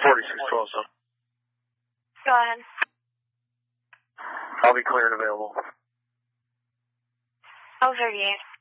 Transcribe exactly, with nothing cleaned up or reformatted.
forty-six twelve, so. Go ahead. I'll be clear and available. oh thirty-eight.